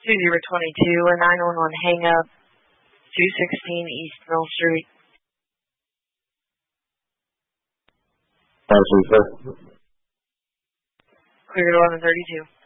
2022 or 911 hang up, 216 East Mill Street. Thank you, sir. Clear to 1132.